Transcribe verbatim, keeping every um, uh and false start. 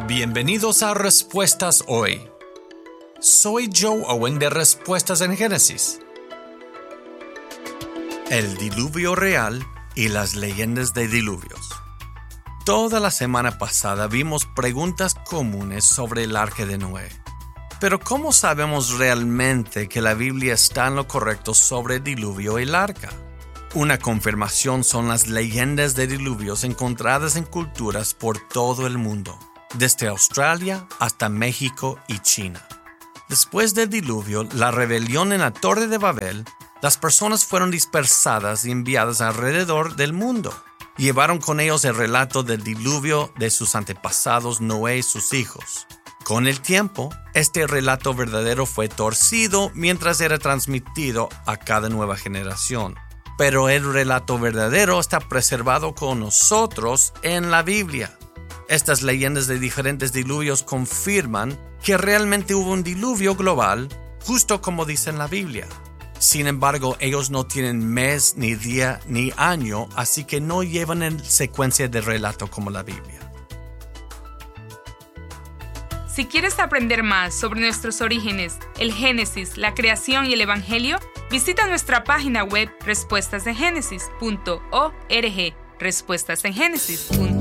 Bienvenidos a Respuestas Hoy. Soy Joe Owen de Respuestas en Génesis. El diluvio real y las leyendas de diluvios. Toda la semana pasada vimos preguntas comunes sobre el arca de Noé. Pero ¿cómo sabemos realmente que la Biblia está en lo correcto sobre el diluvio y el arca? Una confirmación son las leyendas de diluvios encontradas en culturas por todo el mundo, desde Australia hasta México y China. Después del diluvio, la rebelión en la Torre de Babel, las personas fueron dispersadas y enviadas alrededor del mundo. Llevaron con ellos el relato del diluvio de sus antepasados Noé y sus hijos. Con el tiempo, este relato verdadero fue torcido mientras era transmitido a cada nueva generación. Pero el relato verdadero está preservado con nosotros en la Biblia. Estas leyendas de diferentes diluvios confirman que realmente hubo un diluvio global, justo como dice en la Biblia. Sin embargo, ellos no tienen mes, ni día, ni año, así que no llevan en secuencia de relato como la Biblia. Si quieres aprender más sobre nuestros orígenes, el Génesis, la creación y el Evangelio, visita nuestra página web respuestas en génesis punto org, respuestas en génesis punto org.